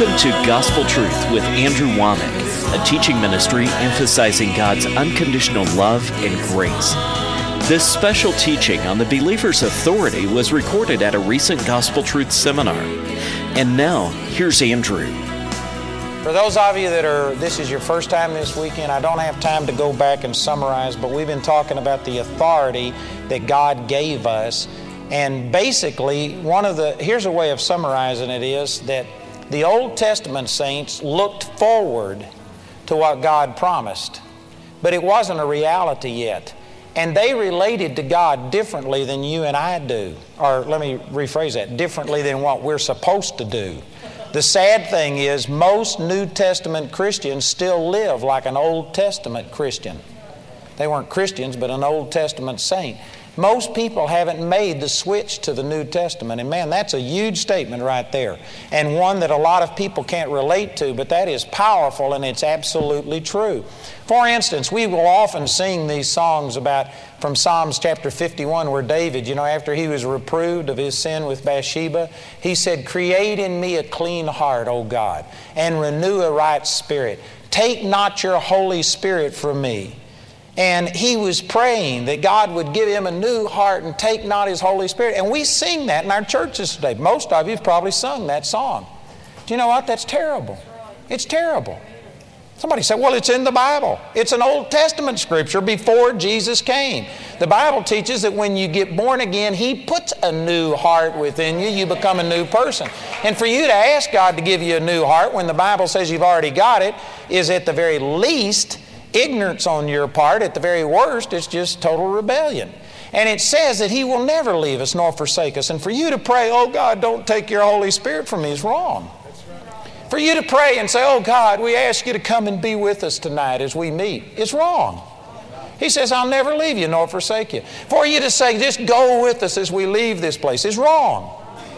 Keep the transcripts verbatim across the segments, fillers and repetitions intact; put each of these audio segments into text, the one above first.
Welcome to Gospel Truth with Andrew Womack, a teaching ministry emphasizing God's unconditional love and grace. This special teaching on the believer's authority was recorded at a recent Gospel Truth seminar. And now, here's Andrew. For those of you that are, this is your first time this weekend, I don't have time to go back and summarize, but we've been talking about the authority that God gave us. And basically, one of the, here's a way of summarizing it is that the Old Testament saints looked forward to what God promised, but it wasn't a reality yet. And they related to God differently than you and I do. Or let me rephrase that, differently than what we're supposed to do. The sad thing is most New Testament Christians still live like an Old Testament Christian. They weren't Christians, but an Old Testament saint. Most people haven't made the switch to the New Testament. And man, that's a huge statement right there. And one that a lot of people can't relate to, but that is powerful and it's absolutely true. For instance, we will often sing these songs about, from Psalms chapter fifty-one, where David, you know, after he was reproved of his sin with Bathsheba, he said, "Create in me a clean heart, O God, and renew a right spirit. Take not your Holy Spirit from me." And he was praying that God would give him a new heart and take not His Holy Spirit. And we sing that in our churches today. Most of you have probably sung that song. Do you know what? That's terrible. It's terrible. Somebody said, well, it's in the Bible. It's an Old Testament scripture before Jesus came. The Bible teaches that when you get born again, He puts a new heart within you. You become a new person. And for you to ask God to give you a new heart when the Bible says you've already got it is at the very least ignorance on your part. At the very worst, it's just total rebellion. And it says that He will never leave us nor forsake us. And for you to pray, oh God, don't take your Holy Spirit from me, is wrong. For you to pray and say, oh God, we ask you to come and be with us tonight as we meet, it's wrong. He says, I'll never leave you nor forsake you. For you to say, just go with us as we leave this place, is wrong.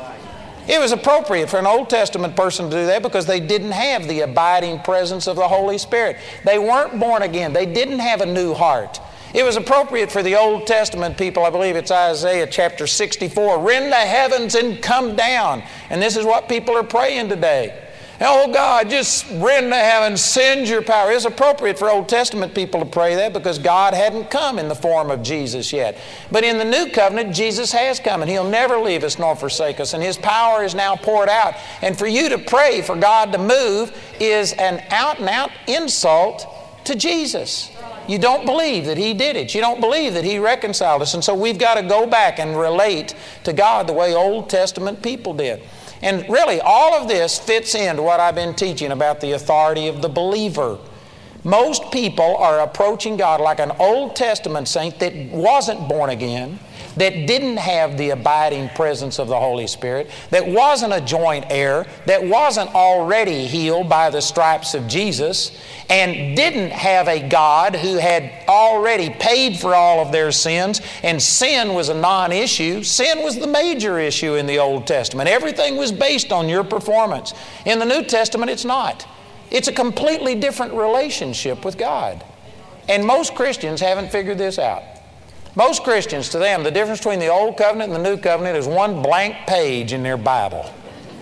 It was appropriate for an Old Testament person to do that because they didn't have the abiding presence of the Holy Spirit. They weren't born again. They didn't have a new heart. It was appropriate for the Old Testament people, I believe it's Isaiah chapter sixty-four, rend the heavens and come down. And this is what people are praying today. Oh God, just rend the heavens, send your power. It's appropriate for Old Testament people to pray that because God hadn't come in the form of Jesus yet. But in the New Covenant, Jesus has come and He'll never leave us nor forsake us. And His power is now poured out. And for you to pray for God to move is an out and out insult to Jesus. You don't believe that He did it. You don't believe that He reconciled us. And so we've got to go back and relate to God the way Old Testament people did. And really, all of this fits into what I've been teaching about the authority of the believer. Most people are approaching God like an Old Testament saint that wasn't born again, that didn't have the abiding presence of the Holy Spirit, that wasn't a joint heir, that wasn't already healed by the stripes of Jesus, and didn't have a God who had already paid for all of their sins, and sin was a non-issue. Sin was the major issue in the Old Testament. Everything was based on your performance. In the New Testament, it's not. It's a completely different relationship with God. And most Christians haven't figured this out. Most Christians, to them, the difference between the Old Covenant and the New Covenant is one blank page in their Bible.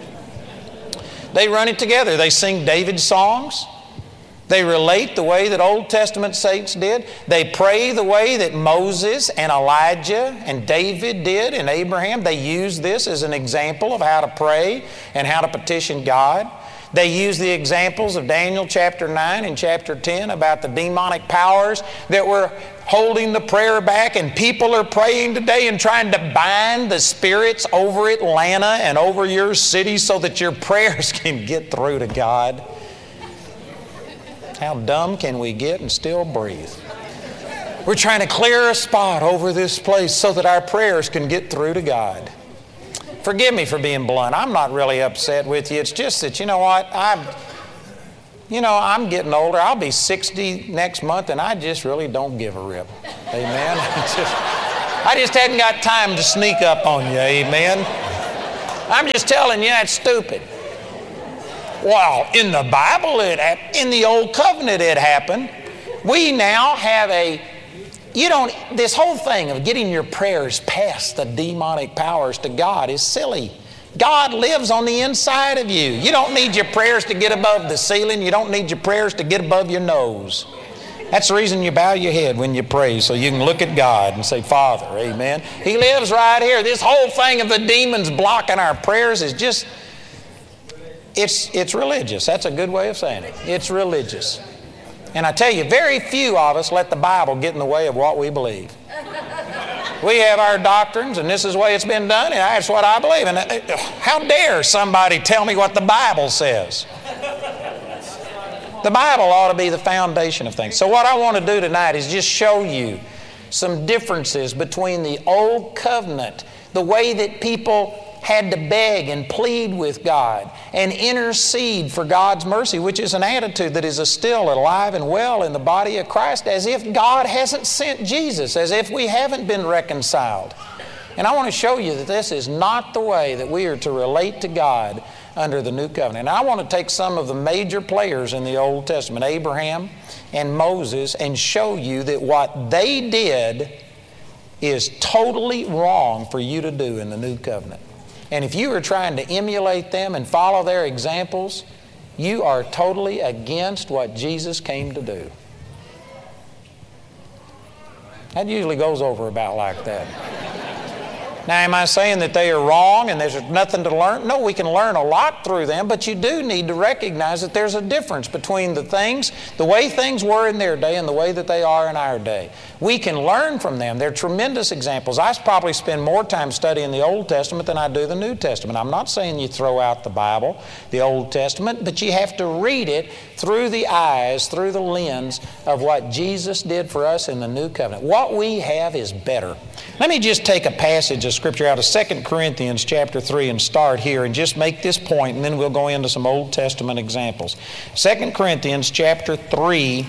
They run it together. They sing David's songs. They relate the way that Old Testament saints did. They pray the way that Moses and Elijah and David did and Abraham. They use this as an example of how to pray and how to petition God. They use the examples of Daniel chapter nine and chapter ten about the demonic powers that were holding the prayer back, and people are praying today and trying to bind the spirits over Atlanta and over your city so that your prayers can get through to God. How dumb can we get and still breathe? We're trying to clear a spot over this place so that our prayers can get through to God. Forgive me for being blunt. I'm not really upset with you. It's just that, you know what, I'm, you know, I'm getting older. I'll be sixty next month, and I just really don't give a rip. Amen? just, I just hadn't got time to sneak up on you. Amen? I'm just telling you, that's stupid. Well, in the Bible, it in the Old Covenant, it happened. We now have a You don't, this whole thing of getting your prayers past the demonic powers to God is silly. God lives on the inside of you. You don't need your prayers to get above the ceiling. You don't need your prayers to get above your nose. That's the reason you bow your head when you pray, so you can look at God and say, Father, amen. He lives right here. This whole thing of the demons blocking our prayers is just, it's, it's religious. That's a good way of saying it. It's religious. And I tell you, very few of us let the Bible get in the way of what we believe. We have our doctrines, and this is the way it's been done, and that's what I believe. And how dare somebody tell me what the Bible says? The Bible ought to be the foundation of things. So what I want to do tonight is just show you some differences between the Old Covenant, the way that people had to beg and plead with God and intercede for God's mercy, which is an attitude that is still alive and well in the body of Christ, as if God hasn't sent Jesus, as if we haven't been reconciled. And I want to show you that this is not the way that we are to relate to God under the New Covenant. And I want to take some of the major players in the Old Testament, Abraham and Moses, and show you that what they did is totally wrong for you to do in the New Covenant. And if you are trying to emulate them and follow their examples, you are totally against what Jesus came to do. That usually goes over about like that. Now, am I saying that they are wrong and there's nothing to learn? No, we can learn a lot through them, but you do need to recognize that there's a difference between the things, the way things were in their day and the way that they are in our day. We can learn from them. They're tremendous examples. I probably spend more time studying the Old Testament than I do the New Testament. I'm not saying you throw out the Bible, the Old Testament, but you have to read it through the eyes, through the lens of what Jesus did for us in the New Covenant. What we have is better. Let me just take a passage of Scripture out of Second Corinthians chapter three and start here and just make this point, and then we'll go into some Old Testament examples. Second Corinthians chapter three,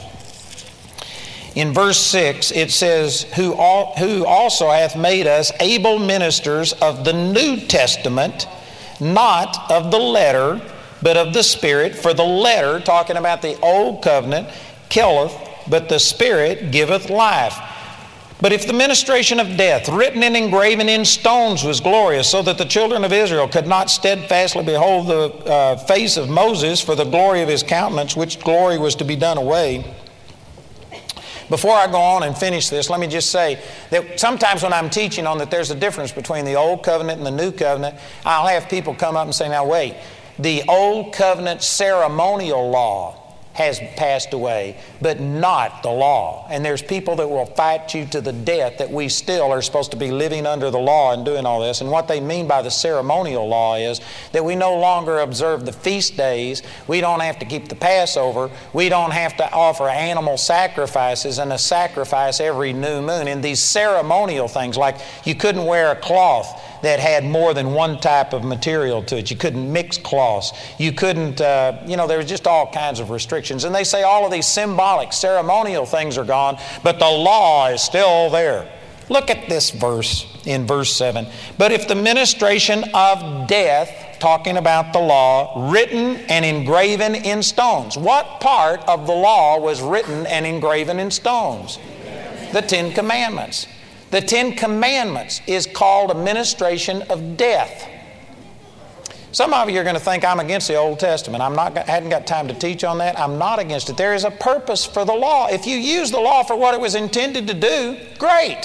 in verse six, it says, who, all, who also hath made us able ministers of the New Testament, not of the letter, but of the Spirit. For the letter, talking about the Old Covenant, killeth, but the Spirit giveth life. But if the ministration of death, written and engraven in stones, was glorious, so that the children of Israel could not steadfastly behold the uh, face of Moses for the glory of his countenance, which glory was to be done away. Before I go on and finish this, let me just say that sometimes when I'm teaching on that there's a difference between the Old Covenant and the New Covenant, I'll have people come up and say, now wait, the Old Covenant ceremonial law has passed away, but not the law. And there's people that will fight you to the death that we still are supposed to be living under the law and doing all this. And what they mean by the ceremonial law is that we no longer observe the feast days. We don't have to keep the Passover. We don't have to offer animal sacrifices and a sacrifice every new moon. And these ceremonial things, like you couldn't wear a cloth that had more than one type of material to it. You couldn't mix cloths. You couldn't, uh, you know, there was just all kinds of restrictions. And they say all of these symbolic, ceremonial things are gone, but the law is still there. Look at this verse in verse seven. But if the ministration of death, talking about the law, written and engraven in stones. What part of the law was written and engraven in stones? The Ten Commandments. The Ten Commandments is called a ministration of death. Some of you are going to think I'm against the Old Testament. I'm not, hadn't got time to teach on that. I'm not against it. There is a purpose for the law. If you use the law for what it was intended to do, great.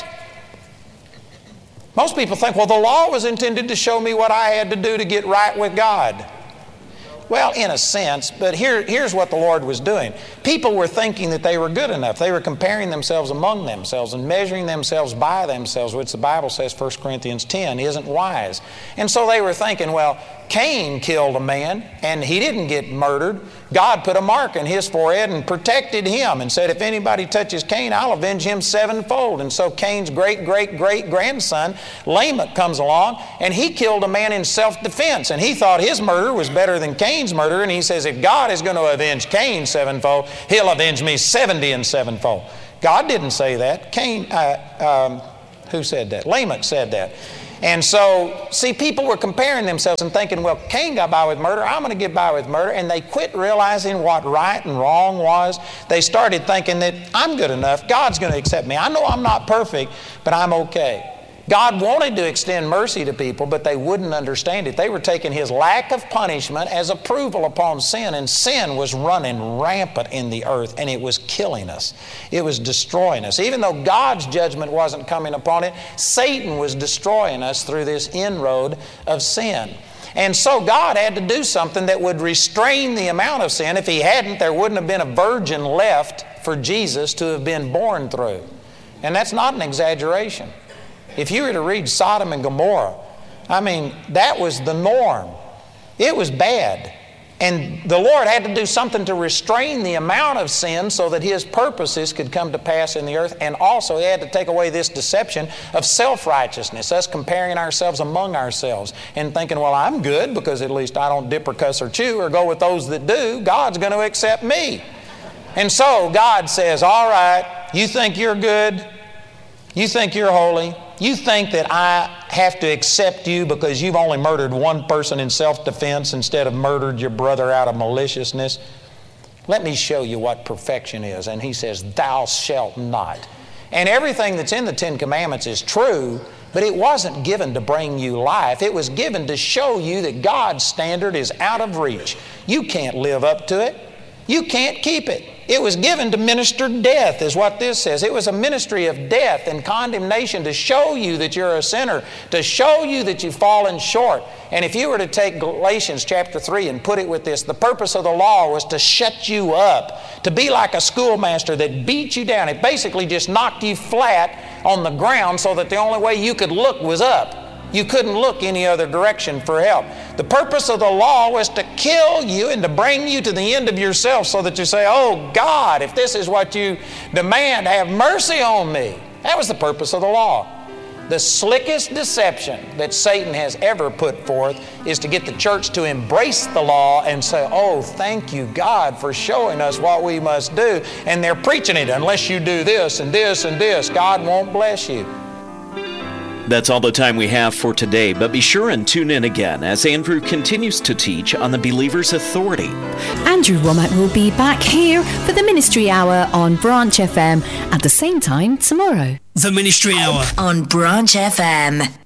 Most people think, well, the law was intended to show me what I had to do to get right with God. Well, in a sense, but here, here's what the Lord was doing. People were thinking that they were good enough. They were comparing themselves among themselves and measuring themselves by themselves, which the Bible says, First Corinthians ten, isn't wise. And so they were thinking, well, Cain killed a man and he didn't get murdered. God put a mark in his forehead and protected him and said, if anybody touches Cain, I'll avenge him sevenfold. And so Cain's great, great, great grandson, Lamech, comes along and he killed a man in self-defense. And he thought his murder was better than Cain's murder. And he says, if God is going to avenge Cain sevenfold, he'll avenge me seventy and sevenfold. God didn't say that. Cain, uh, um, who said that? Lamech said that. And so, see, people were comparing themselves and thinking, well, Cain got by with murder, I'm going to get by with murder. And they quit realizing what right and wrong was. They started thinking that I'm good enough, God's going to accept me. I know I'm not perfect, but I'm okay. God wanted to extend mercy to people, but they wouldn't understand it. They were taking His lack of punishment as approval upon sin, and sin was running rampant in the earth, and it was killing us. It was destroying us. Even though God's judgment wasn't coming upon it, Satan was destroying us through this inroad of sin. And so God had to do something that would restrain the amount of sin. If He hadn't, there wouldn't have been a virgin left for Jesus to have been born through. And that's not an exaggeration. If you were to read Sodom and Gomorrah, I mean, that was the norm. It was bad. And the Lord had to do something to restrain the amount of sin so that His purposes could come to pass in the earth. And also He had to take away this deception of self-righteousness, us comparing ourselves among ourselves and thinking, well, I'm good because at least I don't dip or cuss or chew or go with those that do. God's going to accept me. And so God says, all right, you think you're good? You think you're holy? You think that I have to accept you because you've only murdered one person in self-defense instead of murdered your brother out of maliciousness? Let me show you what perfection is. And He says, thou shalt not. And everything that's in the Ten Commandments is true, but it wasn't given to bring you life. It was given to show you that God's standard is out of reach. You can't live up to it. You can't keep it. It was given to minister death, is what this says. It was a ministry of death and condemnation to show you that you're a sinner, to show you that you've fallen short. And if you were to take Galatians chapter three and put it with this, the purpose of the law was to shut you up, to be like a schoolmaster that beat you down. It basically just knocked you flat on the ground so that the only way you could look was up. You couldn't look any other direction for help. The purpose of the law was to kill you and to bring you to the end of yourself so that you say, oh God, if this is what you demand, have mercy on me. That was the purpose of the law. The slickest deception that Satan has ever put forth is to get the church to embrace the law and say, oh, thank you, God, for showing us what we must do. And they're preaching it. Unless you do this and this and this, God won't bless you. That's all the time we have for today, but be sure and tune in again as Andrew continues to teach on the believer's authority. Andrew Wommack will be back here for the Ministry Hour on Branch F M at the same time tomorrow. The Ministry Hour on Branch F M.